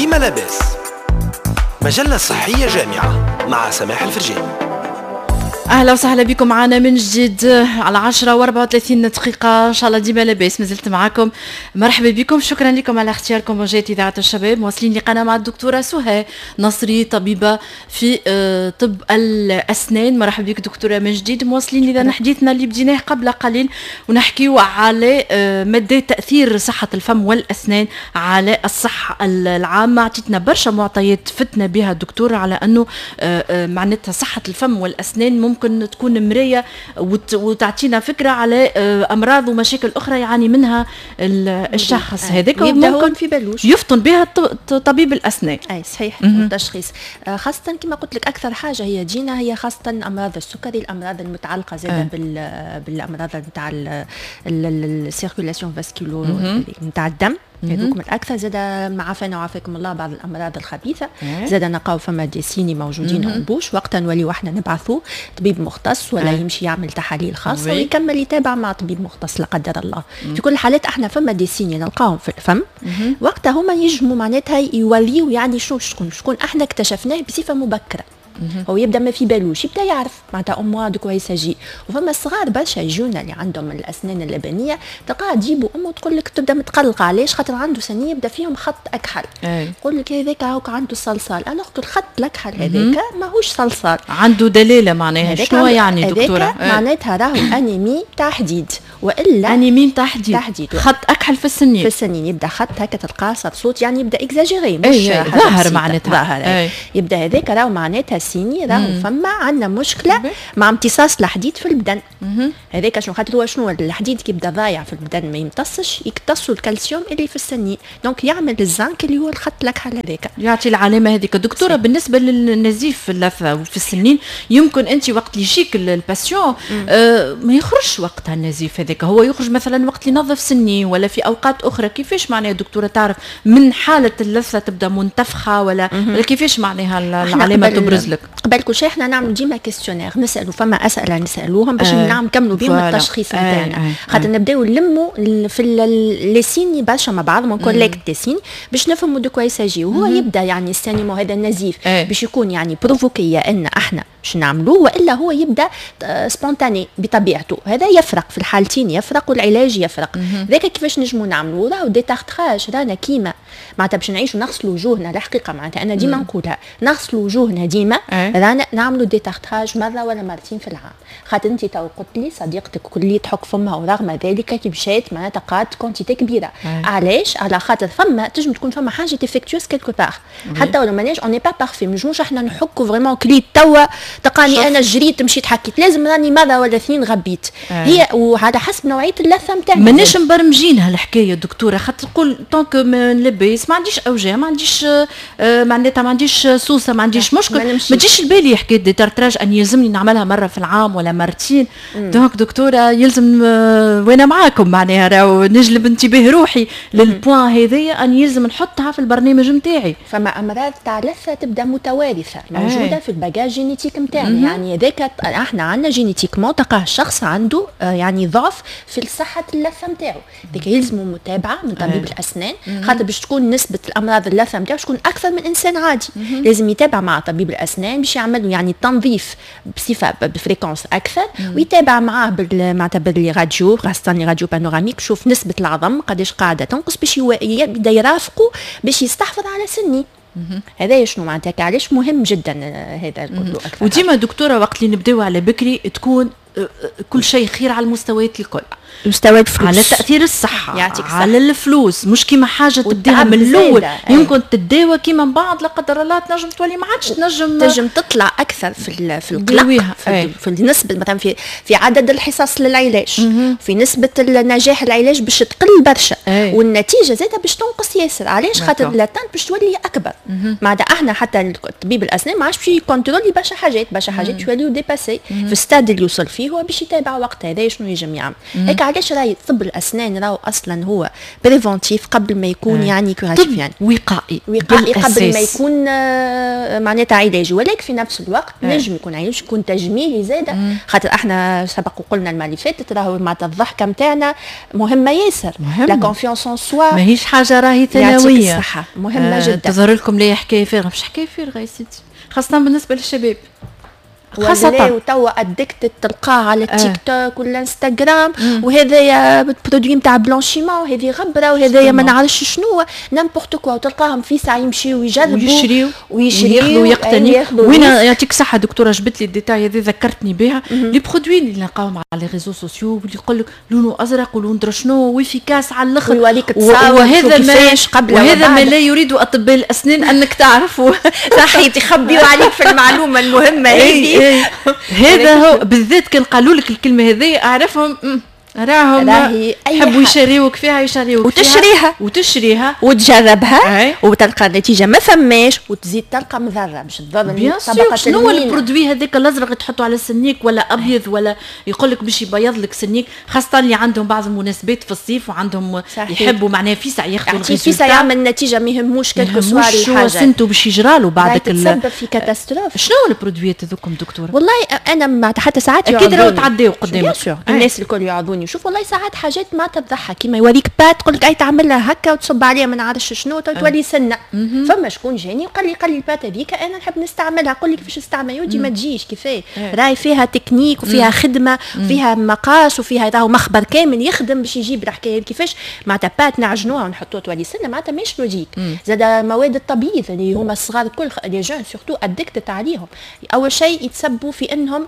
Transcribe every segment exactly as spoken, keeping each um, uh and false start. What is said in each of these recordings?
ديما لاباس، مجلة صحية جامعة مع سماح الفرجاني. اهلا وسهلا بكم معنا من جديد على عشرة واربعة وثلاثين دقيقة ان شاء الله. ديما لاباس مازلت معكم، مرحبا بكم، شكرا لكم على اختياركم موجات اذاعة الشباب. مواصلين لقناة مع الدكتورة سهى نصري، طبيبة في طب الاسنان. مرحبا بك دكتورة من جديد. مواصلين اذا حديثنا اللي بديناه قبل قليل ونحكيو على مدى تاثير صحة الفم والاسنان على الصحة العامة. عطيتنا برشا معطيات فتنا بها الدكتورة على انه معناتها صحة الفم والاسنان ممكن ممكن تكون مراية وتعطينا فكرة على أمراض ومشاكل أخرى يعاني منها الشخص هذاك، وممكن في بالوش يفطن بها طبيب الأسنان. أي صحيح. التشخيص خاصة كما قلت لك أكثر حاجة هي جينا هي خاصة أمراض السكري، الأمراض المتعلقة زادة بال بالأمراض نتاع السيركولاسيون فاسكولور نتاع الدم، هذوك من الاكثر. زاد مع عافانا وعافاكم الله بعض الامراض الخبيثه زاد نلقاو فما ديسيني موجودين وبوش، وقتا نوليو احنا نبعثوه طبيب مختص ولا يمشي يعمل تحاليل خاصه ويكمل يتابع مع طبيب مختص لا قدر الله. في كل الحالات احنا فما ديسيني نلقاهم في الفم، وقتها هما يجموا معناتها يوريو يعني شو شكون شكون احنا اكتشفناه بصفه مبكره. هو يبدا ما في بالوش، يبدا يعرف معناتها امه دو كوا يساجي. وفما الصغار برشا يجونا اللي عندهم الاسنان اللبنيه تلقاها تجيبوا امه تقول لك تبدا متقلقه علاش خاطر عنده سنيه يبدا فيهم خط اكحل، تقول لك هذاك هاك عنده صلصال. انا قلت الخط الاكحل هذاك ماهوش صلصال، عنده دلاله معناها شنو يعني دكتوره؟ معناتها راهو انيمي تاع حديد، والا انيمي تاع حديد، تحديد خط اكحل في السنين، في السنين يبدا خط هكا تلقاه صوت يعني يبدا اكزاجيري مش أيه ظاهر معناتها ظاهر أيه. يبدا هذاك راهو معناتها سيني راهو فما عندنا مشكله مع امتصاص الحديد في البدن. هذاك شنو خاطر هو شنو الحديد كي يبدا ضايع في البدن ما يمتصش يكتصوا الكالسيوم اللي في السنين، دونك يعمل الزنك اللي هو الخط الاكحل هذاك يعطي العلامه هذيك. دكتوره بالنسبه للنزيف في اللثه وفي السنين يمكن انت وقت اللي يجيك الباسيون آه ما يخرجش وقتها النزيف هذاك، هو يخرج مثلا وقت اللي ينظف سني ولا في اوقات اخرى. كيفاش معناها دكتوره تعرف من حاله اللثه تبدا منتفخه ولا, ولا كيفاش معناها العلامه تبرز لك؟ قبل كل شيء احنا نعمل ديما كيستيونير نسالوا فما اسئله نسالوهم باش آه نعم نكملوا بهم التشخيص نتاعنا آه آه خاطر آه نبداو نلموا في لي سيني برشا مع بعض كوليكت دي سين باش نفهموا دو كوا يساجي. وهو يبدا يعني السانيمو هذا النزيف آه باش يكون يعني بروفوكيه ان احنا باش نعملوه، والا هو يبدا سبونتاني بطبيعته. هذا يفرق في الحالتين، يفرق والعلاج يفرق. ذاك كيفاش نجموا نعملوه راهو ديتارتراج رانا كيما معناتها باش نعيشوا نغسلوا وجوهنا. الحقيقه معناتها انا ديما نقولها نغسلوا وجوهنا ديما أه؟ رانا نعملوا ديتارتراج مره ولا مرتين في العام. خاطر انت تو قلت لي صديقتك كل تحك فمها ورغم ذلك كي مشات معناتها قات كونتيتي كبيره أه؟ علاش؟ على خاطر فما تنجم تكون فما حاجه ديفيكتوس كيلكو بار حتى ولو ماناش اون ني با بارفي. ما نجموش احنا نحكوا فريمون كليت توا تلقاني شوف. انا جريت مشيت حكيت، لازم راني مره ولا اثنين غبيت أه. هي وعلى حسب نوعيه اللثه نتاعنا. ماناش مبرمجينها الحكايه دكتوره، خاطر تقول طونك نلبس ما عنديش اوجاع ما عنديش آه معناتها ما عنديش سوسه ما عنديش مشكل، ما تجيش البالي حكايه ديتارتراج ان يلزمني نعملها مره في العام ولا مرتين. دونك دكتوره يلزم آه وانا معاكم معناها راهو نجلب انتباه روحي للبوان هذايا ان يلزم نحطها في البرنامج نتاعي. فما امراض تاع لثه تبدا متوارثه موجوده آه. في الباجاج جينيتيك نتاعنا، يعني هذاك احنا عندنا جينيتيكمون تلقاه الشخص عنده آه يعني ضعف في صحه اللثه نتاعو. ذاك يلزمه متابعه من طبيب آه. الاسنان خاطر باش تكون نسبه الامراض اللثه نتاعو تكون اكثر من انسان عادي. مم. لازم يتابع مع طبيب الاسنان باش يعمل له يعني تنظيف بصفه بفريكونس اكثر. مم. ويتابع معاه معناتها باللي راديو خاصه لي راديو بانوراميك شوف نسبه العظم قداش قاعده تنقص باش يبدا يرافقه باش يستحفظ على سني. هذا شنو معناتها علاش مهم جدا هذا كله اكثر. وديما دكتوره وقت اللي نبداو على بكري تكون كل شيء خير على المستويات الكل، مستوى الفلوس على تأثير الصحة يعطيك على الفلوس، مش كيما حاجة تديها من الأول يمكن تداوى كيما من بعد لا قدر الله تنجم تولي ما عادش تنجم تنجم تطلع أكثر في في القلق في, في النسبة مثلا في في عدد الحصص للعلاج مم. في نسبة النجاح العلاج باش تقل برشا والنتيجة زادة باش تنقص ياسر. علاش؟ خاطر اللاتان باش تولي أكبر. معناتها احنا حتى طبيب الأسنان ما عادش باش يكونترولي برشا حاجات برشا حاجات يوليو ديباسي في الستاد اللي يوصل فيه هو باش يتابع وقت هذا شنو يجم يعمل. هيك علاش راهي طب الاسنان راهو اصلا هو بريفونتيف قبل ما يكون يعني كوراتيف، يعني وقائي وقائي قبل ما يكون معناتها علاجي، ولكن في نفس الوقت نجم يكون علاج يكون تجميلي زاده. خاطر احنا سبق وقلنا المره اللي فاتت راهو معناتها الضحكه نتاعنا مهمه ياسر، لا كونفيونس ان سوا ماهيش حاجه راهي ثانويه، الصحه مهمه آه جدا. تظهر لكم لي حكايه فارغه، مش حكايه فارغه يا سيدي، خاصه بالنسبه للشباب خاصة وتوا ادكت تلقاه على التيك توك والانستغرام، وهذايا برودوي نتاع بلانشيمون، وهذه غبره، وهذايا ما نعرفش شنو نيمبورت كوا، وتلقاهم في ساعه يمشيو ويجربوا ويشريو ويشريو ويقتنيو. وين يعطيك صحه دكتوره، جبت لي الديتاي هذه ذكرتني بها، لي برودوي اللي نلقاوهم على لي ريزو سوسيو واللي يقول لك لونه ازرق ولون درا شنو وافيكاس على الاخر، ويوريك وهذا ما قبل وهذا ما لا يريد اطباء الاسنان انك تعرفوا. صحيح، يخبيوا عليك في المعلومه المهمه هذه. هذا هو بالذات كان قالوا لك الكلمه هذه اعرفهم راهم يحبوا يشريوك فيها يشريوك وتشريها فيها وتشريها وتجربها وتلقى النتيجه ما فماش، وتزيد تلقى مضره باش تضر طبقه. شنو هو البرودوي هذاك الازرق تحطه على سنيك ولا ابيض ولا يقول لك باش يبيض لك سنيك، خاصه اللي عندهم بعض المناسبات في الصيف وعندهم صحيح. يحبوا معناها فيسع ياخذوا الريزلت فيسع يعمل نتيجه ما يهموش كلكو سوار الحاجه سنتو باش يجرالو بعدك تسبب في كاتاستروف. شنو البرودويات هذوكم دكتوره؟ والله انا حتى ساعات اكيد راهو تعديو قدامك الناس الكل يعرضوني، شوف والله ساعات حاجات ما تضحك، كيما يوريك بات تقول لك اي تعملها هكا وتصب عليها ما نعرفش شنو تولي سنه. فما شكون جاني وقال لي قال لي البات هذيك انا نحب نستعملها، نقول لك كيفاش نستعمل يودي ما تجيش كيفاه، راهي فيها تكنيك وفيها خدمه وفيها مقاس وفيها راهو مخبر كامل يخدم باش يجيب الحكايه كيفاش معناتها بات نعجنوها ونحطوها تولي سنه، معناتها ماهيش لوجيك. زاد مواد التبييض اللي هما الصغار الكل لي جون سورتو ادكتت عليهم، اول شيء يتسبوا في انهم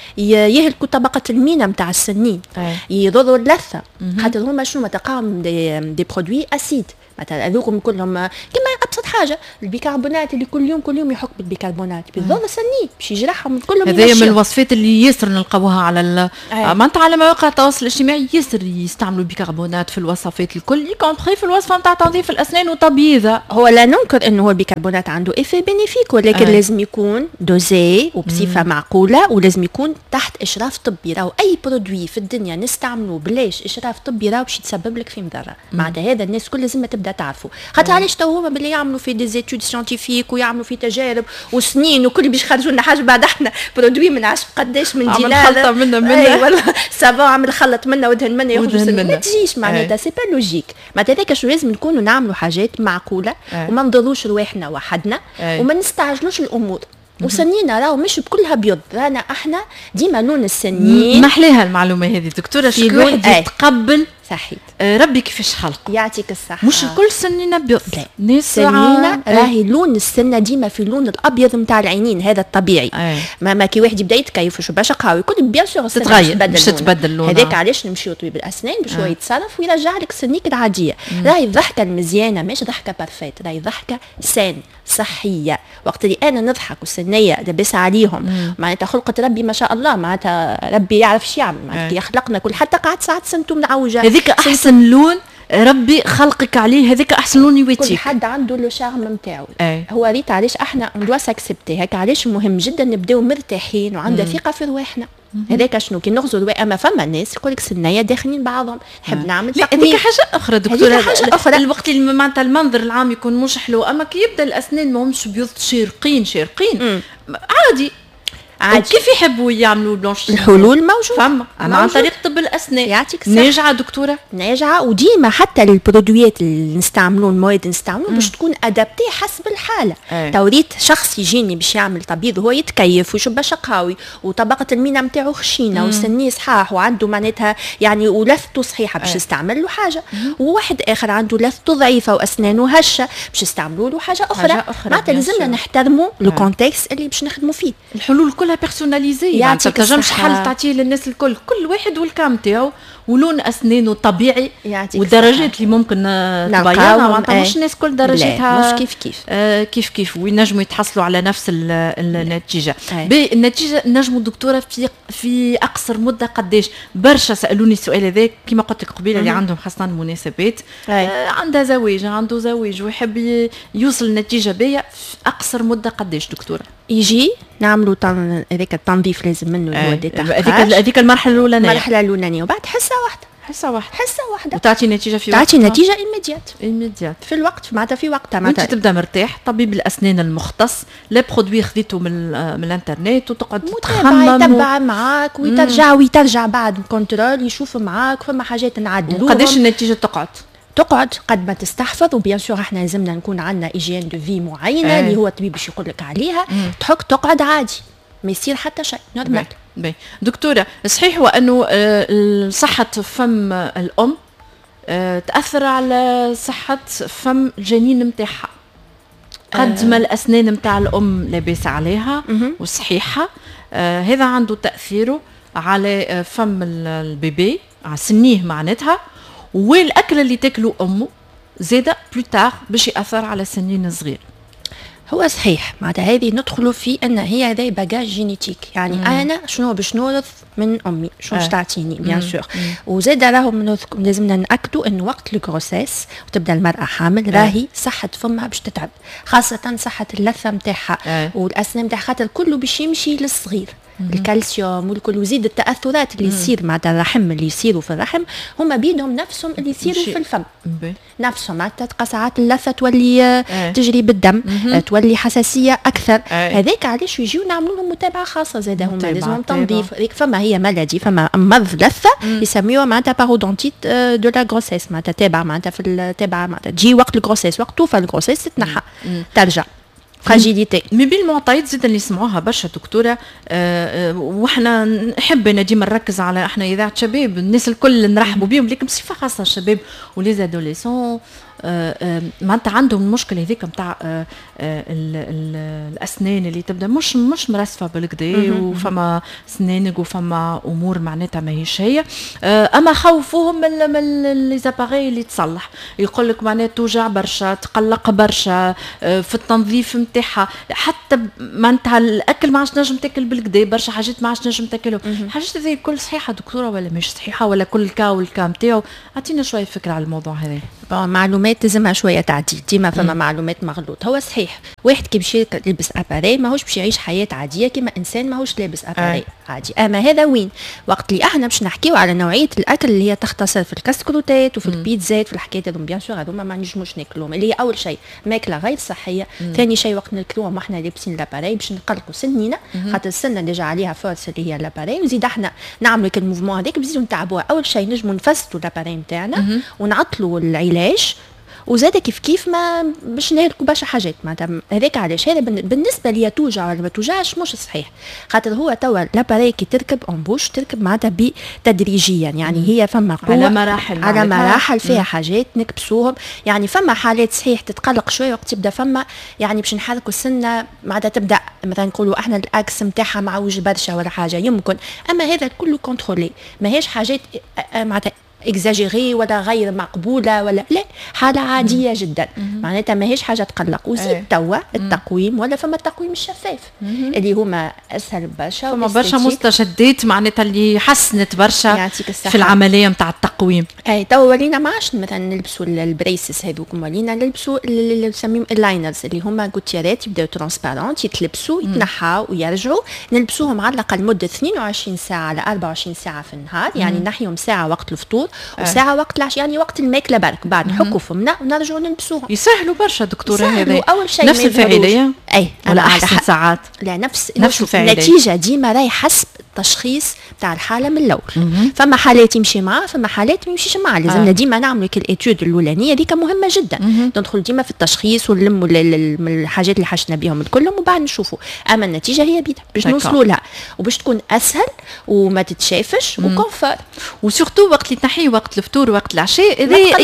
يهلكوا طبقه المينا نتاع السنين، يضروا اللثه، خاطر هما شنو تلقاهم دي, دي برودوي اسيد مثلا هذوكم كلهم كما ابسط حاجه البيكربونات اللي كل يوم كل يوم يحك بالبيكربونات بيضر السنين باش يجرحهم كلهم. هذه من الوصفات اللي ياسر نلقاوها على معناتها على مواقع التواصل الاجتماعي، ياسر يستعملوا البيكربونات في الوصفات الكل، يكونبخي في الوصفه نتاع تنظيف الاسنان وتبييضها. هو لا ننكر انه هو البيكربونات عنده ايفي بينيفيك، ولكن أي. لازم يكون دوزي وبصفه مم. معقوله، ولازم يكون تحت اشراف طبي. راهو اي برودوي في الدنيا نستعملوه بلاش اشراف طبي راهو باش يتسبب لك في مضره، معناتها هذا الناس كل لازم تبدا تعرفوا. خاطر علاش تو هما باللي يعملوا في دي زيتود سيانتيفيك ويعملوا في تجارب وسنين وكل باش يخرجوا لنا حاجه، بعد احنا برودوي من عشق قداش من ديلار عمل خلطه منا منا اي والله سافون عمل خلط منا ودهن منا يخرج ما تجيش معناتها سي با لوجيك. معناتها هذاك شو لازم نكونوا نعملوا حاجات معقوله أي. وما نضروش رواحنا وحدنا أي. وما نستعجلوش الامور. وسنينا راهو مش بكلها بيض، رانا احنا ديما لون السنين محليها المعلومه هذه دكتوره، شكون واحد يتقبل صحيح آه ربي كيفاش خلق يعطيك الصحه، مش الكل سنينه بيض، ناس سنينه راهي لون السنه ديما في اللون الابيض نتاع العينين، هذا الطبيعي. أي. ما ما كي واحد يبدا يتكيف شو باش قهوي كل بيان سور تتغير باش تتبدل اللون، هذاك علاش نمشيو طبيب الاسنان باش هو يتصرف ويرجع لك سنيك العاديه. راهي الضحكه المزيانه مش ضحكه بارفيت، راهي ضحكه سان صحيه، وقت اللي انا نضحك وسنيه لاباس عليهم معناتها خلقه ربي ما شاء الله، معناتها ربي يعرف ايش يعمل، معناتها يخلقنا كل حتى قعد ساعات سنتو منعوجه، هذيك احسن لون ربي خلقك عليه، هذاك احسن لون يواتيك. كل حد عنده لو شارم نتاعو. هو ريت علاش احنا ندوا ساكسبتي هكا، علاش مهم جدا نبداو مرتاحين وعندنا ثقه في رواحنا. هذاك شنو كي نغزو الواقع، اما فما الناس يقول لك سنيه داخلين بعضهم، نحب نعمل تقويم. هذيك حاجه اخرى دكتوره، حاجه اخرى الوقت اللي معناتها المنظر العام يكون مش حلو، اما كي يبدا الاسنان ما همش بيض شارقين شارقين عادي عادي كيف يحبوا يعملوا بلونش. الحلول موجوده فما عن طريق طب الاسنان يعطيك ناجعه دكتوره ناجعه، وديما حتى للبرودويات اللي نستعملوه المواد نستعملوه باش تكون ادابتي حسب الحاله. توريت شخص يجيني باش يعمل تبييض هو يتكيف ويشب شقاوي وطبقه المينا نتاعو خشينه وسنيه صحاح وعنده معناتها يعني ولثته صحيحه باش يستعمل له حاجه، وواحد اخر عنده لثته ضعيفه واسنانه هشه باش يستعملوا له حاجه اخرى. معناتها لازمنا نحترموا لو كونتكست اللي باش نخدموا فيه. الحلول كلها بيرسوناليزي، يعني ما تنجمش حل تعطيه للناس الكل، كل واحد والكام تاعو ولون اسنانه طبيعي والدرجات اللي ممكن تبينها، معناتها مش الناس كل درجاتها مش كيف كيف آه كيف كيف وينجموا يتحصلوا على نفس النتيجه. بالنتيجه نجموا الدكتوره في في اقصر مده قداش؟ برشا سالوني السؤال هذا كما قلت لك قبيله اللي عندهم خاصه المناسبات آه عندها زواج عنده زواج ويحب يوصل لنتيجه باهيه في اقصر مده قداش دكتوره؟ يجي نعملوا هذاك التنظيف لازم منه اللي هو ديتاخ هذيك هذيك المرحله الاولانيه المرحله الاولانيه وبعد حصه واحده حصه واحده حصه واحده وتعطي نتيجه في تعطي نتيجه ايميديات ايميديات في الوقت معناتها في وقتها معناتها انت تبدا مرتاح. طبيب الاسنان المختص لا برودوي خذيته من من الانترنت وتقعد تخمم يتبع معاك ويترجع ويترجع بعد كنترول يشوف معاك فما حاجات نعدلوها. قداش النتيجه تقعد؟ تقعد قد ما تستحفظ. وبيان سور احنا لازمنا نكون عندنا ايجين دو في معينه اللي هو الطبيب باش يقول لك عليها. تحك تقعد عادي ما يصير حتى شيء نورمال. باهي دكتوره، صحيح هو انه صحه فم الام تاثر على صحه فم الجنين نتاعها قد ما الاسنان نتاع الام لاباس عليها وصحيحه. آه هذا عنده تاثيره على فم البيبي على سنيه معناتها، والاكل اللي تاكله امه زاده بلوتار باش ياثر على سنين صغير. هو صحيح معناتها هذه ندخلوا في ان هي هذا باجاج جينيتيك يعني مم. انا شنو باش نورث من امي شنو باش تعطيني بيان سور. وزاد راهو لازمنا ناكدوا انه وقت الكروسيس وتبدا المراه حامل راهي صحه فمها باش تتعب، خاصه صحه اللثه نتاعها والاسنان نتاعها، خاطر كله باش يمشي للصغير. الكالسيوم والكل وزيد التاثرات اللي يصير معناتها الرحم اللي يصيروا في الرحم هما بيدهم نفسهم اللي يصيروا في الفم نفسهم. معناتها تلقى ساعات اللثه تولي تجري بالدم تولي حساسيه اكثر. هذاك علاش يجيو نعملوا لهم متابعه خاصه زاد هما لازمهم تنظيف. هذيك فما هي مالادي فما مرض لثه يسميوها معناتها بارودونتيت دو لا غروسيس معناتها تابعه معناتها في التابعه معناتها تجي وقت الغروسيس وقت توفى الغروسيس تتنحى ترجع فراجيليتي. مي بالمعطيات زيد اللي سمعوها برشا دكتوره. أه أه وحنا نحب انا ديما نركز على احنا اذاعه شباب الناس الكل نرحبوا بهم، لكن بصفه خاصه الشباب ولي زادوليسون أه أه معناتها عندهم المشكله هذيك نتاع أه أه الاسنان اللي تبدا مش مش مرسفه بالكدا وفما سنانك وفما امور معناتها ماهيش هي. أه اما خوفوهم من لي زاباري اللي تصلح، يقول لك معناتها توجع برشا تقلق برشا أه في التنظيف نتاعها، حتى معناتها الاكل ما عادش نجم تاكل بالكدا برشا حاجات ما عادش نجم تاكلهم. الحاجات هذه كل صحيحه دكتوره ولا مش صحيحه ولا كل كا والكا نتاعو؟ اعطينا شويه فكره على الموضوع هذا. معلومات لازمها شويه تعديل ديما فما معلومات مغلوط. هو صحيح واحد كي باش يلبس اباري ماهوش باش يعيش حياه عاديه كما انسان ماهوش لابس اباري عادي. اما هذا وين وقت اللي احنا باش نحكيو على نوعيه الاكل اللي هي تختصر في الكسكروتات وفي البيتزات في الحكايات هذوما بيان سور هذوما ما نجموش ناكلوهم، اللي هي اول شيء ماكله غير صحيه. ثاني شيء وقت ناكلوهم واحنا لابسين لاباري باش نقلقوا سنينا خاطر السنه ديجا عليها فورس اللي هي لاباري، وزيد احنا نعملوا كل الموفمون هذاك بزيدوا نتعبوها. اول شيء نجموا نفسدوا لاباري نتاعنا ونعطلوا العلاج، وزاد كيف كيف ما باش نهلكوا برشا حاجات معناتها. هذاك علاش هذا بالنسبه ليا توجع ولا ما توجعش مش صحيح، خاطر هو توا لاباري كي تركب امبوش تركب معناتها بتدريجيا يعني مم. هي فما قوه على مراحل على مراحل فيها مم. حاجات نكبسوهم يعني. فما حالات صحيح تتقلق شويه وقت تبدا فما يعني باش نحركوا السنه معناتها تبدا مثلا نقولوا احنا الاكس نتاعها معوج برشا ولا حاجه يمكن، اما هذا كله كنترولي ماهيش حاجات معناتها اكزاجيري ولا غير مقبوله ولا لا، حاله عاديه مم. جدا معناتها ماهيش حاجه تقلق. وزيد توا التقويم ولا فما التقويم الشفاف مم. اللي هما اسهل برشا فما برشا مستجدات معناتها اللي حسنت برشا في العمليه نتاع التقويم. اي توا ولينا ما عادش مثلا نلبسوا البريسس هذوك، ولينا نلبسوا اللي نسميهم اللاينرز اللي هما كوتيرات يبداو ترانسبارونت يتلبسوا يتنحاو ويرجعوا. نلبسوهم على الاقل مده اثنين وعشرين ساعه على أربعة وعشرين ساعه في النهار يعني نحيهم ساعه وقت الفطور وساعه وقت العشاء يعني وقت الماكله برك بعد نحكوا فمنا ونرجعوا نلبسوهم. يسهلوا برشا دكتوره هذا. اول شيء نفس الفاعليه اي ولا احسن ساعات؟ لا نفس نفس النتيجه ديما راهي حسب التشخيص تاع الحاله من الاول. فما حالات يمشي معاه فما حالات ما يمشيش معاه. لازمنا آه. ديما نعملوا كل الاتيود الاولانيه هذيك مهمه جدا. ندخل ديما في التشخيص ونلموا الحاجات اللي حشنا بهم كلهم وبعد نشوفوا. اما النتيجه هي بيدها باش نوصلوا لها وباش تكون اسهل وما تتشافش وكونفور. وسورتو وقت اللي تنحي وقت الفطور وقت العشاء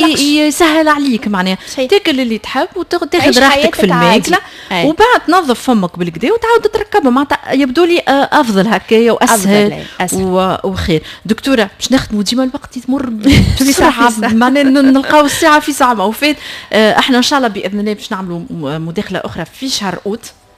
يسهل عليك معناها تاكل اللي تحب وتاخذ راحتك في الماكله وبعد تنظف فمك بالكدا وتعاود تركبها. معناتها يبدو لي افضل هكايا واسهل وخير. دكتوره باش نخدموا ديما الوقت يمر بسرعه معناها نلقاو الساعه في ساعه ما وفات. احنا ان شاء الله باذن الله باش نعملوا مداخله اخرى في شهر اوت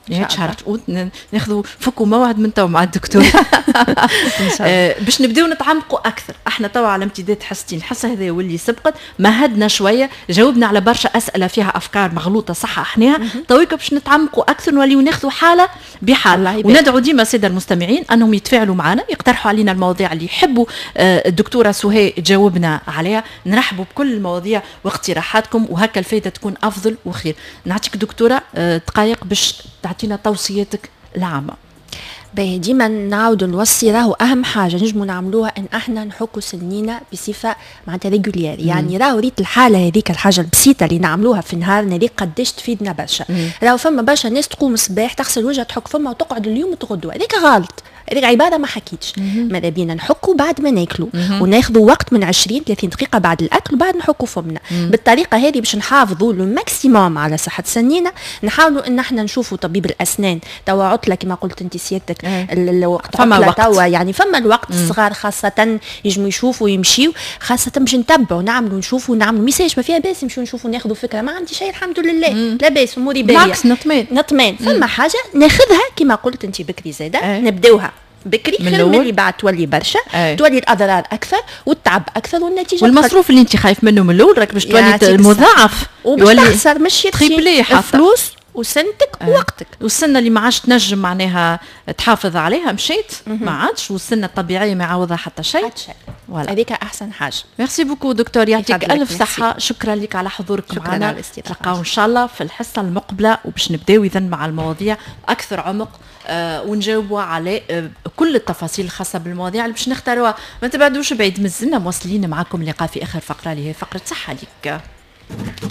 يا شهر ناخذوا فكوا موعد من تو مع الدكتور آه باش نبداو نتعمقوا اكثر. احنا توا على امتداد حصتين الحصه هذه واللي سبقت مهدنا شويه، جاوبنا على برشا اسئله فيها افكار مغلوطه صححناها. تويك باش نتعمقوا اكثر نوليو ناخذوا حاله بحال، وندعو ديما الساده المستمعين انهم يتفاعلوا معنا، يقترحوا علينا المواضيع اللي يحبوا آه الدكتوره سهى تجاوبنا عليها. نرحبوا بكل المواضيع واقتراحاتكم، وهكا الفايده تكون افضل وخير. نعطيك دكتوره آه دقائق باش تعطينا توصياتك العامة. باهي ديما نعاودوا نوصي راهو اهم حاجه نجموا نعملوها ان احنا نحكوا سنينا بصفه معناتها ريغولير، يعني راهو ريت الحاله هذيك الحاجه البسيطه اللي نعملوها في نهارنا هذيك قداش تفيدنا برشا. راهو فما برشا ناس تقوم الصباح تغسل وجهها تحك فما وتقعد اليوم وتغدوا، هذيك غلط، هذيك عباره ما حكيتش. ماذا بينا نحكوا بعد ما ناكلوا وناخذوا وقت من عشرين ثلاثين دقيقه بعد الاكل وبعد نحكوا فمنا. بالطريقه هذه باش نحافظوا لو ماكسيموم على صحه سنينا. نحاولوا ان احنا نشوفوا طبيب الاسنان توا عطله كما قلت انت سيادتك الوقت فما وقت توا، يعني فما الوقت الصغار خاصه يجموا يشوفوا ويمشيوا، خاصه باش نتبعوا نعملوا نشوفوا نعملوا ميساج ما فيها باس نمشيو نشوفوا ناخذوا فكره ما عندي شيء الحمد لله لا باس اموري باهيه بالعكس نطمئن نطمئن. فما حاجه ناخذها كما قلت انت بكري زاده نبداوها بكري خير من اللي بعد تولي برشا أي. تولي الاضرار اكثر والتعب اكثر والنتيجه والمصروف اللي انت خايف منه من الاول راك باش تولي المضاعف وباش تخسر مش فلوس وسنتك أه. ووقتك. والسنه اللي ما عادش تنجم معناها تحافظ عليها مشيت ما عادش، والسنه الطبيعيه ما عوضها حتى شيء. هذيك احسن حاجه. ميرسي بوكو دكتور، يعطيك الف صحه. شكرا لك على حضورك معنا. نلقاو ان شاء الله في الحصه المقبله وباش نبداو اذا مع المواضيع اكثر عمق آه ونجاوبوا على آه كل التفاصيل الخاصه بالمواضيع اللي باش نختاروها. ما تبعدوش بعيد، مازلنا مواصلين معكم. لقاء في اخر فقره اللي هي فقره صحه ليك.